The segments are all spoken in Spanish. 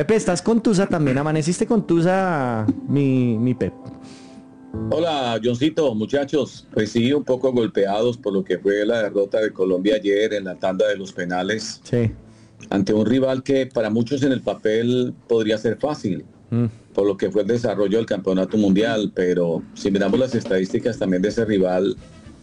Pepe, estás con Tusa también, amaneciste con Tusa, mi Pep. Hola, Johncito, muchachos. Pues sí, un poco golpeados por lo que fue la derrota de Colombia ayer en la tanda de los penales Sí. ante un rival que para muchos en el papel podría ser fácil, por lo que fue el desarrollo del campeonato mundial, pero si miramos las estadísticas también de ese rival,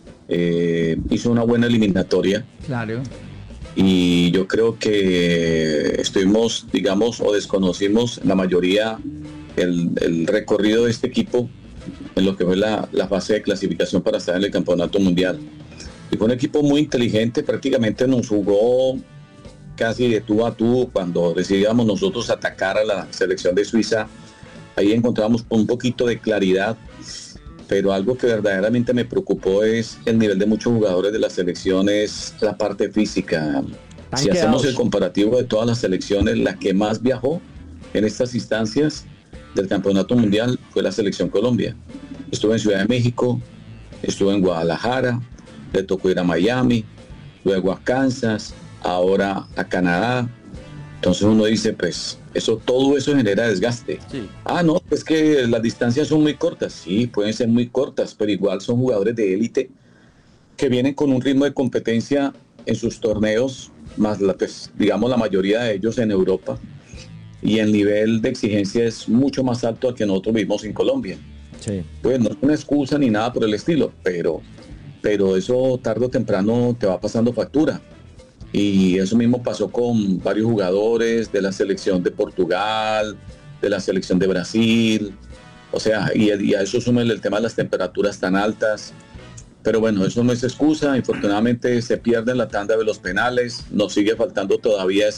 hizo una buena eliminatoria. Claro. Y yo creo que estuvimos, digamos, o desconocimos la mayoría el recorrido de este equipo en lo que fue la fase de clasificación para estar en el campeonato mundial. Y fue un equipo muy inteligente, prácticamente nos jugó casi de tú a tú cuando decidíamos nosotros atacar a la selección de Suiza. Ahí encontramos un poquito de claridad, pero algo que verdaderamente me preocupó es el nivel de muchos jugadores de la selección, es la parte física. Si hacemos el comparativo de todas las selecciones, la que más viajó en estas instancias del campeonato mundial fue la selección Colombia. Estuve en Ciudad de México, estuve en Guadalajara, le tocó ir a Miami, luego a Kansas, ahora a Canadá. Entonces uno dice, pues, todo eso genera desgaste. Sí. No, es que las distancias son muy cortas. Sí, pueden ser muy cortas, pero igual son jugadores de élite que vienen con un ritmo de competencia en sus torneos, más digamos la mayoría de ellos en Europa, y el nivel de exigencia es mucho más alto al que nosotros vivimos en Colombia. Sí. Pues no es una excusa ni nada por el estilo, pero eso tarde o temprano te va pasando factura. Y eso mismo pasó con varios jugadores de la selección de Portugal, de la selección de Brasil. O sea, y a eso súmele el tema de las temperaturas tan altas. Pero bueno, eso no es excusa. Infortunadamente se pierde en la tanda de los penales. Nos sigue faltando todavía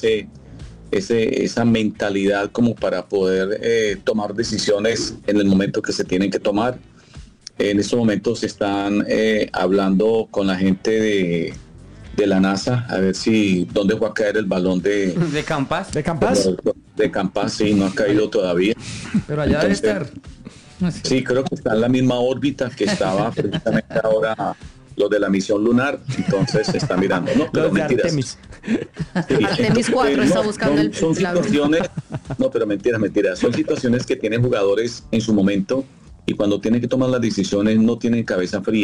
esa mentalidad como para poder tomar decisiones en el momento que se tienen que tomar. En estos momentos se están hablando con la gente de la NASA a ver si dónde va a caer el balón ¿De Campas? ¿De Campas? De Campas, sí, no ha caído todavía. Pero allá Entonces, debe estar. Sí, creo que está en la misma órbita que estaba precisamente ahora los de la misión lunar, entonces se está mirando, ¿no? Pero Los de mentiras. Artemis. Sí. Artemis 4 está buscando son situaciones, no, pero mentiras, son situaciones que tienen jugadores en su momento y cuando tienen que tomar las decisiones no tienen cabeza fría.